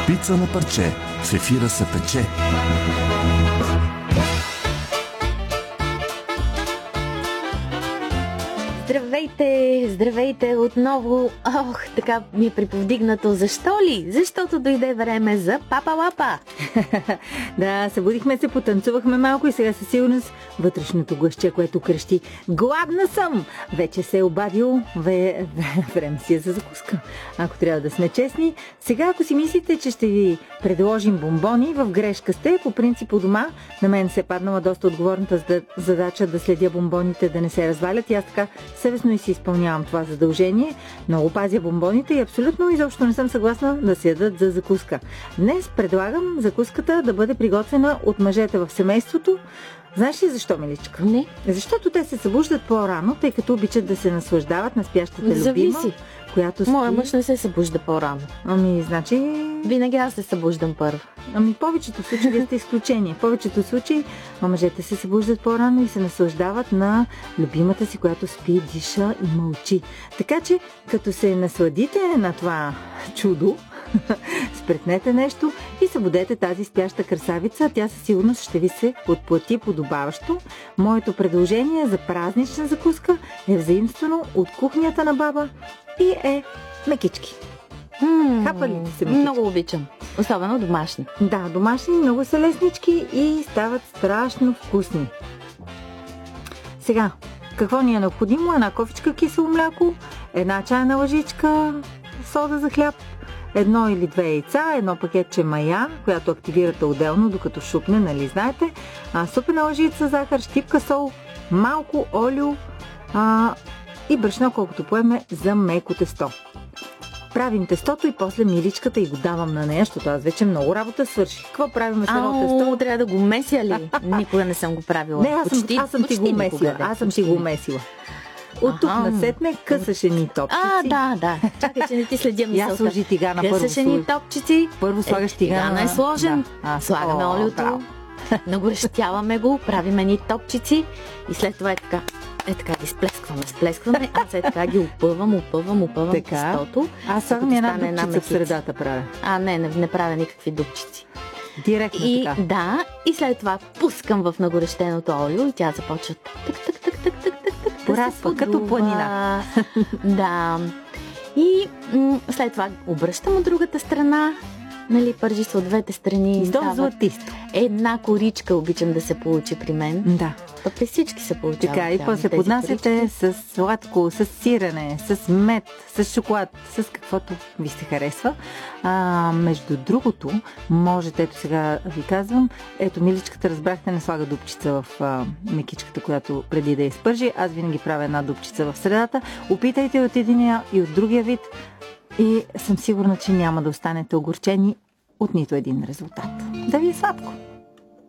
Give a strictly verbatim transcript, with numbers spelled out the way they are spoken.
Пица на парче. В ефира се пече. Здравейте, здравейте отново. Ох, така ми е приповдигнато. Защо ли? Защото дойде време за Папа Лапа. Да, събудихме се, потанцувахме малко и сега със сигурност вътрешното гласче, което крещи: гладна съм! Вече се е обадил, ве... време си е за закуска. Ако трябва да сме честни, сега ако си мислите, че ще ви предложим бомбони, в грешка сте. По принцип у дома на мен се е паднала доста отговорната задача да следя бомбоните да не се развалят и аз така съвестно и си изпълнявам това задължение. Много пазя бомбоните и абсолютно изобщо не съм съгласна да се ядат за закуска. Днес предлагам закуската да бъде приготвена от мъжете в семейството. Знаеш ли защо, миличка? Не. Защото те се събуждат по-рано, тъй като обичат да се наслаждават на спящата Зависи. любима, която спи. Моя мъж не се събужда по-рано. Ами, значи... Винаги аз се събуждам първо. Ами, повечето случаи вие сте изключение. В повечето случаи мъжете се събуждат по-рано и се наслаждават на любимата си, която спи, диша и мълчи. Така че, като се насладите на това чудо, спретнете нещо и събудете тази спяща красавица. Тя със сигурност ще ви се отплати подобаващо. Моето предложение за празнична закуска е взаимствено от кухнята на баба и е мекички. М-м, Хапа ли ти се мекички? Много обичам. Особено домашни. Да, домашни, много са леснички и стават страшно вкусни. Сега, какво ни е необходимо? Една кофичка кисело мляко, една чайна лъжичка сода за хляб, едно или две яйца, едно пакетче мая, която активирате отделно, докато шупне, нали знаете, а, супена лъжица захар, щипка сол, малко олио а, и брашно, колкото поеме за меко тесто. Правим тестото и после миличката и го давам на нея, защото аз вече много работа свърших. Какво правим с едно тесто? Трябва да го меся ли? Никога не съм го правила. Не, аз съм, почти, аз съм ти го месила. Аз съм ти го месила. От тук насетне късаш едни топчици. А, да, да. Чакай, че не ти следя мисълта. Я сложи тигана първо. Късаш едни топчици. Първо слагаш тигана. Тигана е сложен. Да. Слагаме О, олиото. браво. Нагорещяваме го, правим едни топчици и след това е така. Е така ги сплескваме, сплескваме. Аз е така ги опъвам, опъвам, опъвам тестото. Аз слагам една дупчица в средата правя. А, не, не, не правя никакви дупчици. Директно и, така. Да, и след това пускам в нагорещеното олио и тя започва так, так, так, так, так, так, так, порасва като планина. Да. И м- след това обръщам от другата страна. Нали, пържи се от двете страни. До златисто. Една коричка обичам да се получи при мен. Да. То при всички се получава. Така, и после поднасяте с сладко, с сирене, с мед, с шоколад, с каквото ви се харесва. А, между другото, можете, ето сега ви казвам, ето миличката, разбрахте, не слага дупчица в а, мекичката, която преди да я изпържи. Аз винаги правя една дупчица в средата. Опитайте от единия и от другия вид. И съм сигурна, че няма да останете огорчени от нито един резултат. Да ви е сладко!